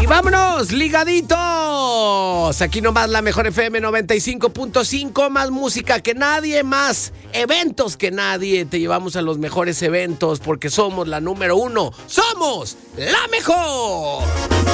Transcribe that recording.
vámonos, ligaditos. Aquí nomás la mejor FM 95.5, más música que nadie, más eventos que nadie. Te llevamos a los mejores eventos porque somos la número 1. ¡Somos la mejor!